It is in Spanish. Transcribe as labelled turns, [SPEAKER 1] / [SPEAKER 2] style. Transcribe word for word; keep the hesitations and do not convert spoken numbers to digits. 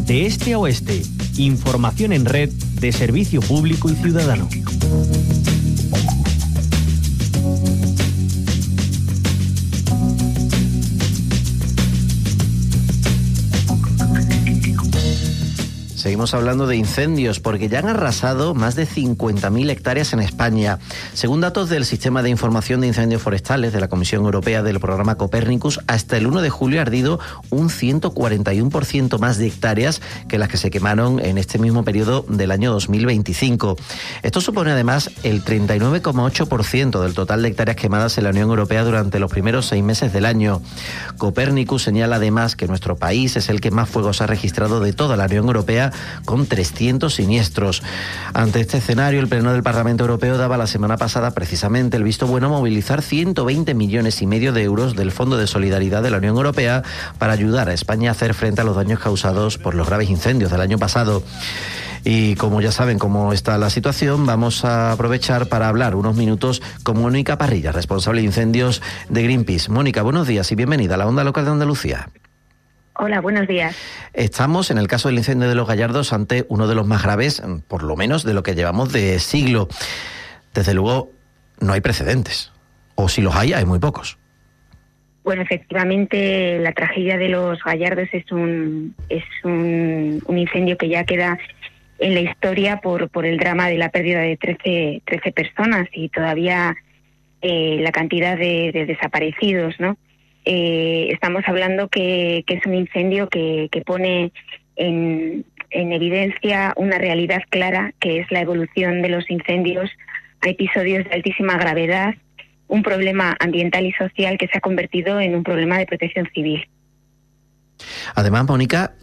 [SPEAKER 1] de este a oeste. Información en red de Servicio Público y Ciudadano.
[SPEAKER 2] Seguimos hablando de incendios porque ya han arrasado más de cincuenta mil hectáreas en España. Según datos del Sistema de Información de Incendios Forestales de la Comisión Europea del programa Copérnicus, hasta el uno de julio ha ardido un ciento cuarenta y uno por ciento más de hectáreas que las que se quemaron en este mismo periodo del año dos mil veinticinco. Esto supone además el treinta y nueve coma ocho por ciento del total de hectáreas quemadas en la Unión Europea durante los primeros seis meses del año. Copérnicus señala además que nuestro país es el que más fuegos ha registrado de toda la Unión Europea, con trescientos siniestros. Ante este escenario, el Pleno del Parlamento Europeo daba la semana pasada precisamente el visto bueno a movilizar ciento veinte millones y medio de euros del Fondo de Solidaridad de la Unión Europea para ayudar a España a hacer frente a los daños causados por los graves incendios del año pasado. Y como ya saben cómo está la situación, vamos a aprovechar para hablar unos minutos con Mónica Parrilla, responsable de incendios de Greenpeace. Mónica, buenos días y bienvenida a la Onda Local de Andalucía.
[SPEAKER 3] Hola, buenos días.
[SPEAKER 2] Estamos, en el caso del incendio de Los Gallardos, ante uno de los más graves, por lo menos de lo que llevamos de siglo. Desde luego, no hay precedentes. O si los hay, hay muy pocos.
[SPEAKER 3] Bueno, efectivamente, la tragedia de Los Gallardos es un es un, un incendio que ya queda en la historia por por el drama de la pérdida de trece, trece personas y todavía eh, la cantidad de, de desaparecidos, ¿no? Eh, estamos hablando que, que es un incendio que, que pone en, en evidencia una realidad clara, que es la evolución de los incendios a episodios de altísima gravedad, un problema ambiental y social que se ha convertido en un problema de protección civil.
[SPEAKER 2] Además, Mónica,